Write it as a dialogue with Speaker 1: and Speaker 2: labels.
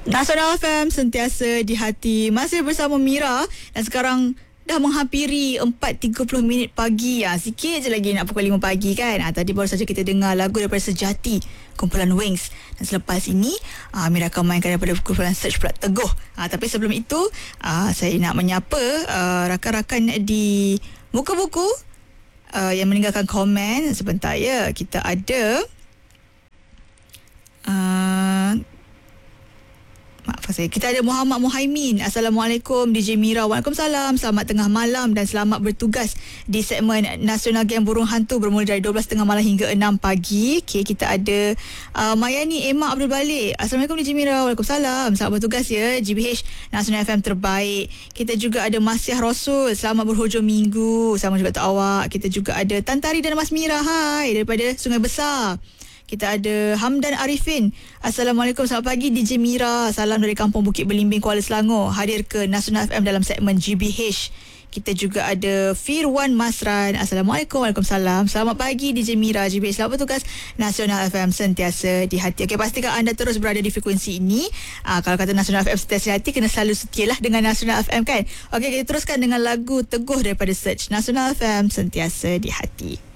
Speaker 1: Nasional FM sentiasa di hati. Masih bersama Mira dan sekarang dah menghampiri 4.30 pagi. Sikit je lagi nak pukul 5 pagi kan. Tadi baru saja kita dengar lagu daripada Sejati, kumpulan Wings. Dan selepas ini Mira akan mainkan daripada kumpulan Search pula Teguh. Tapi sebelum itu saya nak menyapa rakan-rakan di Muka Buku yang meninggalkan komen. Sebentar ya. Kita ada kita ada Muhammad Muhaimin. Assalamualaikum DJ Mira. Waalaikumsalam. Selamat tengah malam dan selamat bertugas di segmen Nasional Geng Burung Hantu bermula dari 12.30 malam hingga 6 pagi. Okay, kita ada Mayani Emma Abdul Balik. Assalamualaikum DJ Mira. Waalaikumsalam. Selamat bertugas ya GBH Nasional FM terbaik. Kita juga ada Masyah Rasul. Selamat berhujung minggu. Sama juga untuk awak. Kita juga ada Tantari dan Mas Mira. Hai daripada Sungai Besar. Kita ada Hamdan Arifin. Assalamualaikum, selamat pagi DJ Mira. Salam dari Kampung Bukit Belimbing, Kuala Selangor. Hadir ke Nasional FM dalam segmen GBH. Kita juga ada Firwan Masran. Assalamualaikum. Waalaikumsalam. Selamat pagi DJ Mira, GBH. Selamat bertugas. Nasional FM sentiasa di hati. Okey, pastikan anda terus berada di frekuensi ini. Kalau kata Nasional FM sentiasa di hati, kena selalu setialah dengan Nasional FM kan. Okey, kita teruskan dengan lagu Teguh daripada Search. Nasional FM sentiasa di hati.